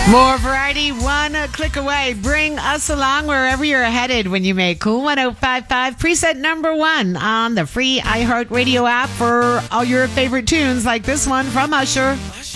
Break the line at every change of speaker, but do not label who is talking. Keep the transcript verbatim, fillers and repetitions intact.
More variety, one click away. Bring us along wherever you're headed when you make Cool one oh five five preset number one on the free iHeartRadio app for all your favorite tunes like this one from Usher.